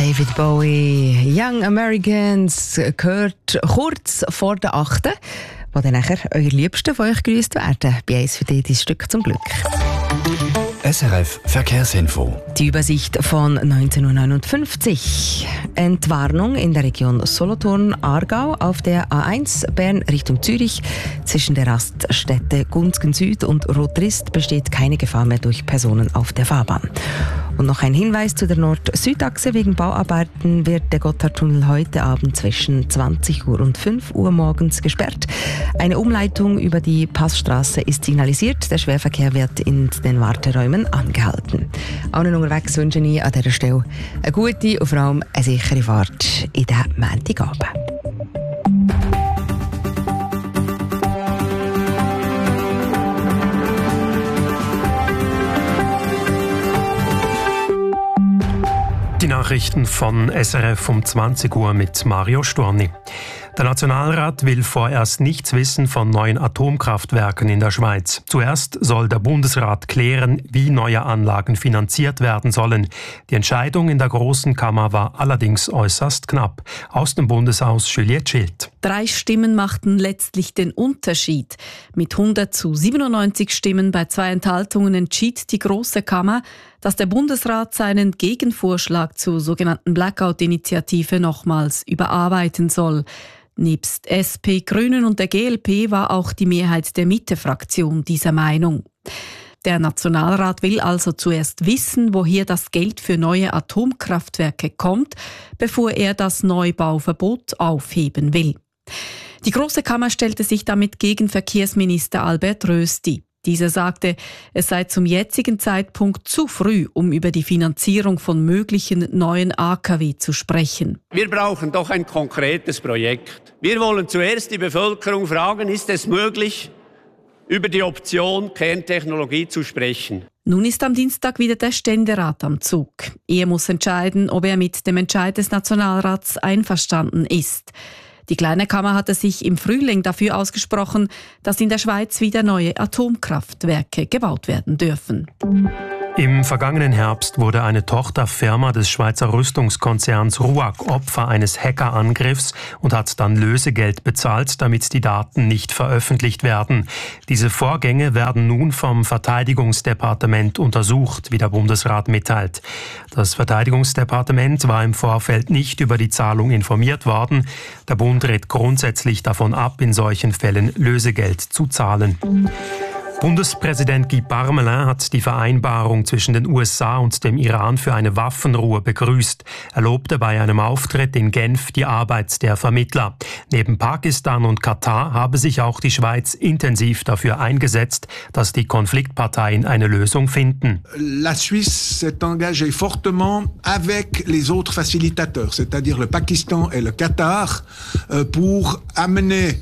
David Bowie, Young Americans, gehört kurz vor der 8., wo dann nachher eure Liebsten von euch grüßt werden. Bei eins für dich, dein Stück zum Glück. SRF Verkehrsinfo. Die Übersicht von 19:59 Uhr. Entwarnung in der Region Solothurn-Aargau auf der A1 Bern Richtung Zürich. Zwischen der Raststätte Gunzgen Süd und Rotrist besteht keine Gefahr mehr durch Personen auf der Fahrbahn. Und noch ein Hinweis zu der Nord-Süd-Achse. Wegen Bauarbeiten wird der Gotthardtunnel heute Abend zwischen 20 Uhr und 5 Uhr morgens gesperrt. Eine Umleitung über die Passstraße ist signalisiert. Der Schwerverkehr wird in den Warteräumen angehalten. Allen unterwegs wünsche ich an dieser Stelle eine gute und vor allem eine sichere Fahrt in den Montagabend. Die Nachrichten von SRF um 20 Uhr mit Mario Storni. Der Nationalrat will vorerst nichts wissen von neuen Atomkraftwerken in der Schweiz. Zuerst soll der Bundesrat klären, wie neue Anlagen finanziert werden sollen. Die Entscheidung in der Grossen Kammer war allerdings äußerst knapp. Aus dem Bundeshaus Juliette Schild. 3 Stimmen machten letztlich den Unterschied. Mit 100-97 Stimmen bei 2 Enthaltungen entschied die Grosse Kammer, dass der Bundesrat seinen Gegenvorschlag zur sogenannten Blackout-Initiative nochmals überarbeiten soll. Nebst SP, Grünen und der GLP war auch die Mehrheit der Mitte-Fraktion dieser Meinung. Der Nationalrat will also zuerst wissen, woher das Geld für neue Atomkraftwerke kommt, bevor er das Neubauverbot aufheben will. Die Grosse Kammer stellte sich damit gegen Verkehrsminister Albert Rösti. Dieser sagte, es sei zum jetzigen Zeitpunkt zu früh, um über die Finanzierung von möglichen neuen AKW zu sprechen. Wir brauchen doch ein konkretes Projekt. Wir wollen zuerst die Bevölkerung fragen, ist es möglich, über die Option Kerntechnologie zu sprechen? Nun ist am Dienstag wieder der Ständerat am Zug. Er muss entscheiden, ob er mit dem Entscheid des Nationalrats einverstanden ist. Die Kleine Kammer hatte sich im Frühling dafür ausgesprochen, dass in der Schweiz wieder neue Atomkraftwerke gebaut werden dürfen. Im vergangenen Herbst wurde eine Tochterfirma des Schweizer Rüstungskonzerns RUAG Opfer eines Hackerangriffs und hat dann Lösegeld bezahlt, damit die Daten nicht veröffentlicht werden. Diese Vorgänge werden nun vom Verteidigungsdepartement untersucht, wie der Bundesrat mitteilt. Das Verteidigungsdepartement war im Vorfeld nicht über die Zahlung informiert worden. Der Bund rät grundsätzlich davon ab, in solchen Fällen Lösegeld zu zahlen. Bundespräsident Guy Parmelin hat die Vereinbarung zwischen den USA und dem Iran für eine Waffenruhe begrüßt. Er lobte bei einem Auftritt in Genf die Arbeit der Vermittler. Neben Pakistan und Katar habe sich auch die Schweiz intensiv dafür eingesetzt, dass die Konfliktparteien eine Lösung finden. La Suisse s'est engagée fortement avec les autres facilitateurs, c'est-à-dire le Pakistan et le Qatar, pour amener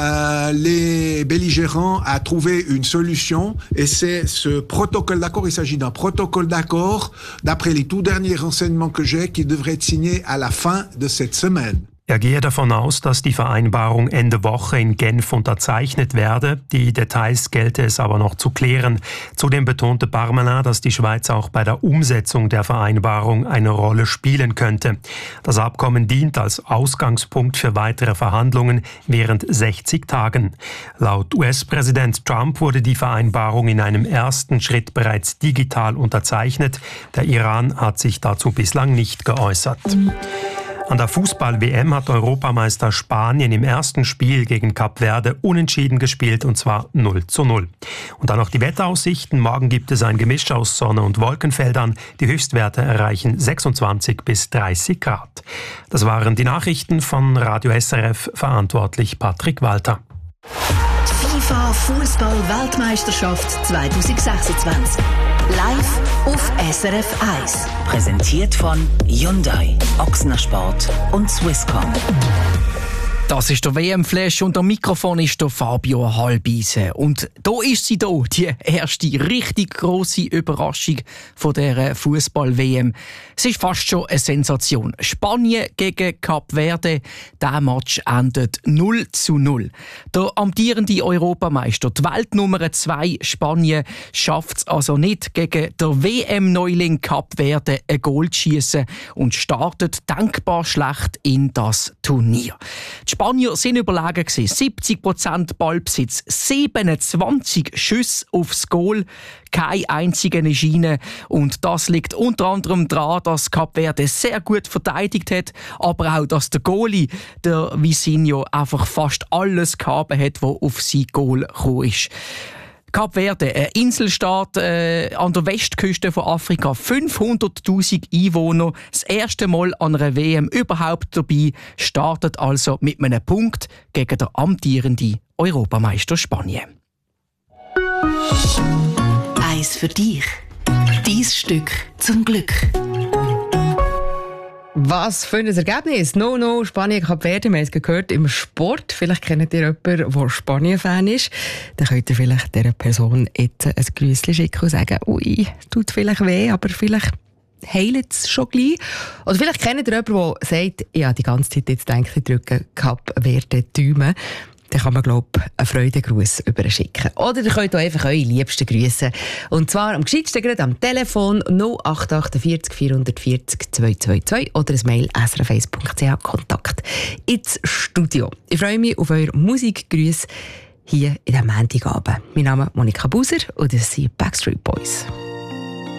les belligérants à trouver une solution. Et c'est ce protocole d'accord, il s'agit d'un protocole d'accord, d'après les tout derniers renseignements que j'ai, qui devrait être signé à la fin de cette semaine. Er gehe davon aus, dass die Vereinbarung Ende Woche in Genf unterzeichnet werde. Die Details gelte es aber noch zu klären. Zudem betonte Parmelin, dass die Schweiz auch bei der Umsetzung der Vereinbarung eine Rolle spielen könnte. Das Abkommen dient als Ausgangspunkt für weitere Verhandlungen während 60 Tagen. Laut US-Präsident Trump wurde die Vereinbarung in einem ersten Schritt bereits digital unterzeichnet. Der Iran hat sich dazu bislang nicht geäußert. An der Fußball-WM hat Europameister Spanien im ersten Spiel gegen Kap Verde unentschieden gespielt, und zwar 0:0. Und dann noch die Wetteraussichten. Morgen gibt es ein Gemisch aus Sonne und Wolkenfeldern. Die Höchstwerte erreichen 26 bis 30 Grad. Das waren die Nachrichten von Radio SRF, verantwortlich Patrick Walter. FIFA Fußball-Weltmeisterschaft 2026. Live auf SRF 1. Präsentiert von Hyundai, Ochsner Sport und Swisscom. Das ist der WM-Flash und am Mikrofon ist der Fabio Halbise. Und da ist sie da, die erste richtig grosse Überraschung von dieser Fußball-WM. Es ist fast schon eine Sensation. Spanien gegen Kap Verde, dieser Match endet 0:0. Der amtierende Europameister, die Weltnummer 2 Spanien, schafft es also nicht, gegen der WM-Neuling Kap Verde ein Goal zu schiessen und startet denkbar schlecht in das Turnier. Die Spanier sind überlegen gewesen. 70% Ballbesitz, 27 Schüsse aufs Goal, kein einziger Schiene. Und das liegt unter anderem daran, dass Kap Verde sehr gut verteidigt hat, aber auch, dass der Goalie, der Vizinho, einfach fast alles gehabt hat, was auf sein Goal gekommen ist. Kap Verde, ein Inselstaat an der Westküste von Afrika, 500'000 Einwohner, das erste Mal an einer WM überhaupt dabei, startet also mit einem Punkt gegen den amtierenden Europameister Spanien. Eins für dich. Dein Stück zum Glück. Was für ein Ergebnis. 0:0 Spanien Kap Verde. Wir haben es gehört im Sport. Vielleicht kennt ihr jemanden, der Spanien-Fan ist. Dann könnt ihr vielleicht dieser Person jetzt ein Grüßchen schicken und sagen, ui, tut vielleicht weh, aber vielleicht heilt es schon gleich. Oder vielleicht kennt ihr jemanden, der sagt, ja, die ganze Zeit jetzt denke ich, drücken Kap Verde Daumen. Dann kann man, glaube ich, einen Freudengruß überschicken. Oder ihr könnt auch einfach eure Liebsten grüßen. Und zwar am gescheitsten gerade am Telefon 0848 440 222 oder ein Mail srf1.ch Kontakt ins Studio. Ich freue mich auf eure Musikgrüße hier in diesem Montagabend. Mein Name ist Monika Buser und das sind Backstreet Boys.